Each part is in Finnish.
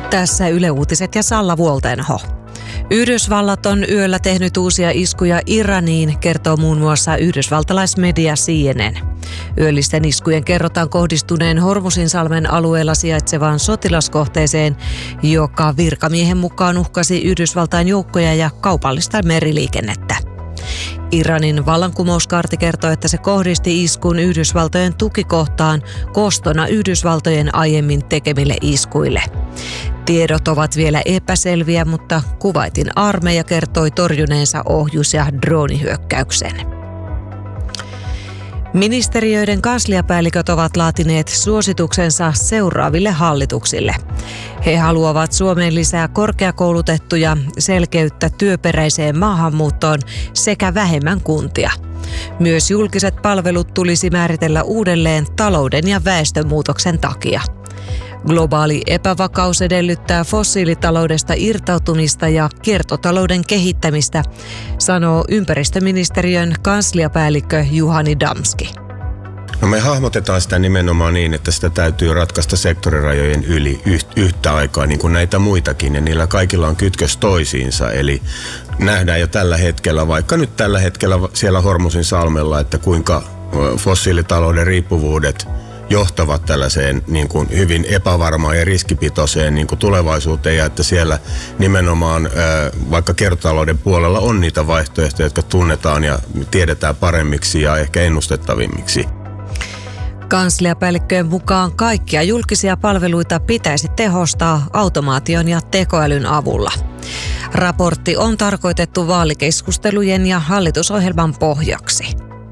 Tässä Yle Uutiset ja Salla Vuoltenho. Yhdysvallat on yöllä tehnyt uusia iskuja Iraniin, kertoo muun muassa yhdysvaltalaismedia CNN. Yöllisten iskujen kerrotaan kohdistuneen Hormuzinsalmen alueella sijaitsevaan sotilaskohteeseen, joka virkamiehen mukaan uhkasi Yhdysvaltain joukkoja ja kaupallista meriliikennettä. Iranin vallankumouskaarti kertoo, että se kohdisti iskun Yhdysvaltojen tukikohtaan kostona Yhdysvaltojen aiemmin tekemille iskuille. Tiedot ovat vielä epäselviä, mutta Kuwaitin armeija kertoi torjuneensa ohjus- ja droonihyökkäyksen. Ministeriöiden kansliapäälliköt ovat laatineet suosituksensa seuraaville hallituksille. He haluavat Suomeen lisää korkeakoulutettuja, selkeyttä työperäiseen maahanmuuttoon sekä vähemmän kuntia. Myös julkiset palvelut tulisi määritellä uudelleen talouden ja väestönmuutoksen takia. Globaali epävakaus edellyttää fossiilitaloudesta irtautumista ja kiertotalouden kehittämistä, sanoo ympäristöministeriön kansliapäällikkö Juhani Damski. No me hahmotetaan sitä nimenomaan niin, että sitä täytyy ratkaista sektorirajojen yli yhtä aikaa, niin kuin näitä muitakin, ja niillä kaikilla on kytkös toisiinsa. Eli nähdään jo tällä hetkellä, vaikka nyt tällä hetkellä siellä Hormuzinsalmella, että kuinka fossiilitalouden riippuvuudet johtavat tällaiseen niin kuin hyvin epävarmaan ja riskipitoiseen niin kuin tulevaisuuteen, ja että siellä nimenomaan vaikka kiertotalouden puolella on niitä vaihtoehtoja, jotka tunnetaan ja tiedetään paremmiksi ja ehkä ennustettavimmiksi. Kansliapäällikköjen mukaan kaikkia julkisia palveluita pitäisi tehostaa automaation ja tekoälyn avulla. Raportti on tarkoitettu vaalikeskustelujen ja hallitusohjelman pohjaksi.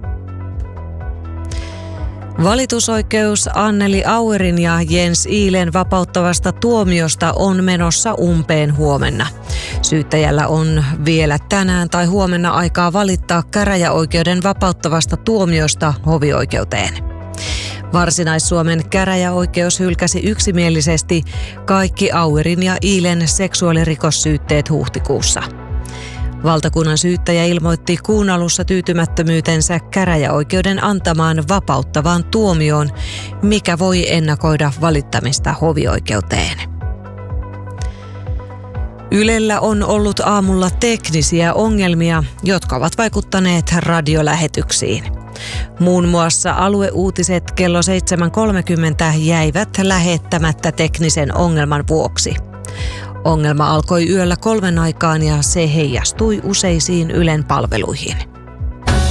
Valitusoikeus Anneli Auerin ja Jens Ihlen vapauttavasta tuomiosta on menossa umpeen huomenna. Syyttäjällä on vielä tänään tai huomenna aikaa valittaa käräjäoikeuden vapauttavasta tuomiosta hovioikeuteen. Varsinais-Suomen käräjäoikeus hylkäsi yksimielisesti kaikki Auerin ja Ihlen seksuaalirikossyytteet huhtikuussa. Valtakunnan syyttäjä ilmoitti kuun alussa tyytymättömyytensä käräjäoikeuden antamaan vapauttavaan tuomioon, mikä voi ennakoida valittamista hovioikeuteen. Ylellä on ollut aamulla teknisiä ongelmia, jotka ovat vaikuttaneet radiolähetyksiin. Muun muassa alueuutiset kello 7.30 jäivät lähettämättä teknisen ongelman vuoksi. Ongelma alkoi yöllä 3 aikaan ja se heijastui useisiin Ylen palveluihin.